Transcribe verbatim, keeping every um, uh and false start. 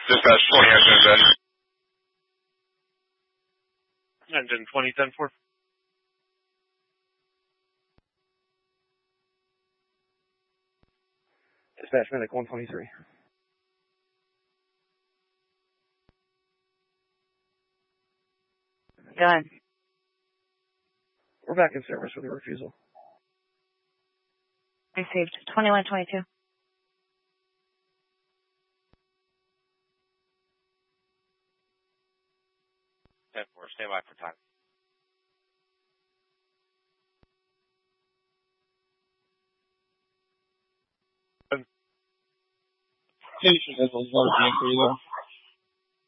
Dispatch twenty engine ten. Engine twenty ten four. Dispatch medic one twenty-three. Done. We're back in service with a refusal. Received. twenty-one twenty-two. ten four, stand by for time. Station is a low entry though.